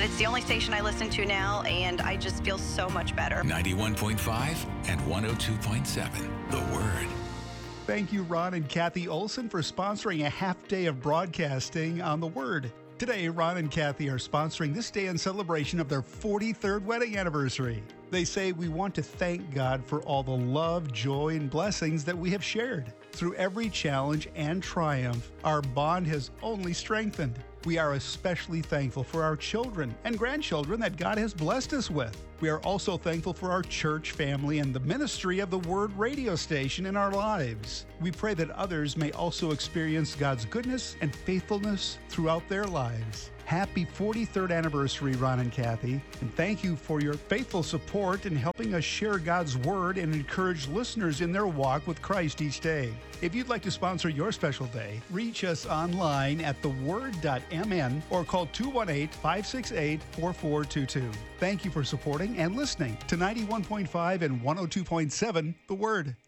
it's the only station I listen to now, and I just feel so much better. 91.5 and 102.7, The Word. Thank you, Ron and Kathy Olson, for sponsoring a half day of broadcasting on The Word. Today, Ron and Kathy are sponsoring this day in celebration of their 43rd wedding anniversary. They say we want to thank God for all the love, joy, and blessings that we have shared. Through every challenge and triumph, our bond has only strengthened. We are especially thankful for our children and grandchildren that God has blessed us with. We are also thankful for our church family and the ministry of the Word radio station in our lives. We pray that others may also experience God's goodness and faithfulness throughout their lives. Happy 43rd anniversary, Ron and Kathy, and thank you for your faithful support in helping us share God's Word and encourage listeners in their walk with Christ each day. If you'd like to sponsor your special day, reach us online at theword.mn or call 218-568-4422. Thank you for supporting and listening to 91.5 and 102.7 The Word.